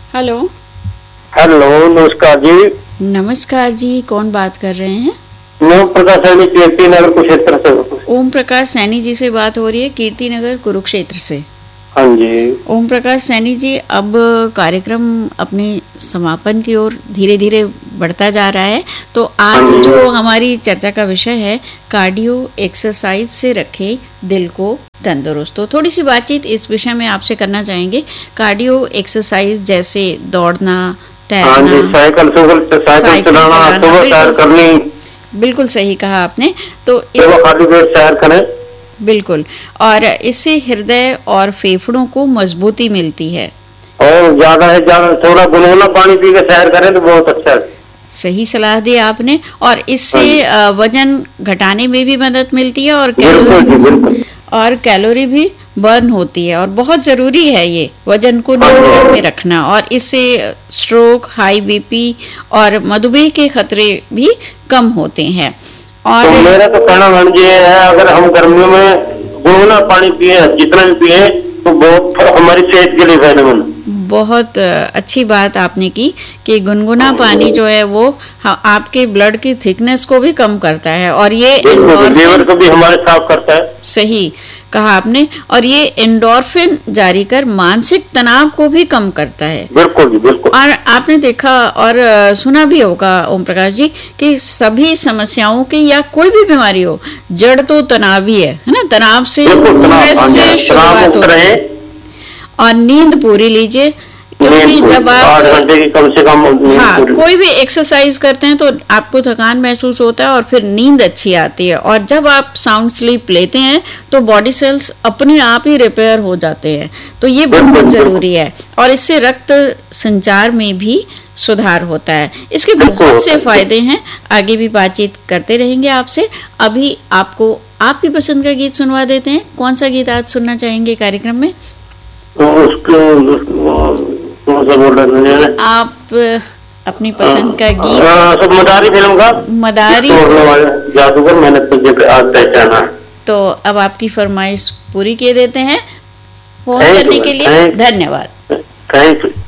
Hello. Hello, नमस्कार जी। नमस्कार जी, कौन बात कर रहे हैं? मैं ओम प्रकाश सैनी, कीर्ति नगर कुरुक्षेत्र से। ओम प्रकाश सैनी जी से बात हो रही है, कीर्ति नगर कुरुक्षेत्र से। हाँ जी। ओम प्रकाश सैनी जी, अब कार्यक्रम अपने समापन की ओर धीरे धीरे बढ़ता जा रहा है, तो आज जो हमारी चर्चा का विषय है, कार्डियो एक्सरसाइज से रखें दिल को तंदुरुस्त। तो थोड़ी सी बातचीत इस विषय में आपसे करना चाहेंगे। कार्डियो एक्सरसाइज जैसे दौड़ना, तैरना, साइकिल चलाना, सुबह सैर करनी। बिल्कुल सही कहा आपने। तो खाली पेट सैर करें। बिल्कुल, और इससे हृदय और फेफड़ों को मजबूती मिलती है। और ज्यादा है ज्यादा थोड़ा गुनगुना पानी पी के सैर करें तो बहुत अच्छा है। सही सलाह दी आपने। और इससे वजन घटाने में भी मदद मिलती है और कैलोरी भी बर्न होती है, और बहुत जरूरी है ये वजन को नियंत्रण में रखना। और इससे स्ट्रोक, हाई बीपी और मधुमेह के खतरे भी कम होते हैं। और तो मेरा तो कहना ये है, अगर हम गर्मियों में गुनगुना पानी पिए, जितना भी पिए, तो बहुत हमारी सेहत के लिए फायदेमंद। बहुत अच्छी बात आपने की कि गुनगुना पानी जो है वो आपके ब्लड की थिकनेस को भी कम करता है, और ये लीवर को भी हमारे साफ करता है। सही कहा आपने। और ये एंडोर्फिन जारी कर मानसिक तनाव को भी कम करता है। बिल्कुल बिल्कुल। और आपने देखा और सुना भी होगा ओम प्रकाश जी कि सभी समस्याओं की या कोई भी बीमारी हो, जड़ तो तनाव ही है ना। तनाव से, स्ट्रेस से शुरुआत होती है। और नींद पूरी लीजिए, क्योंकि जब आप 8 घंटे की कम से कम कोई भी एक्सरसाइज करते हैं तो आपको थकान महसूस होता है और फिर नींद अच्छी आती है। और जब आप साउंड स्लीप लेते हैं तो बॉडी सेल्स अपने आप ही रिपेयर हो जाते हैं। तो ये बहुत जरूरी है। और इससे रक्त संचार में भी सुधार होता है। इसके बहुत से फायदे हैं। आगे भी बातचीत करते रहेंगे आपसे। अभी आपको आपकी पसंद का गीत सुनवा देते हैं। कौन सा गीत आज सुनना चाहेंगे कार्यक्रम में? आप अपनी पसंद का गीत, मदारी फिल्म का मदारी जादूगर, मैंने तुझे आज पहचाना। तो अब आपकी फरमाइश पूरी किए देते हैं। फोन करने के लिए धन्यवाद। Thank you.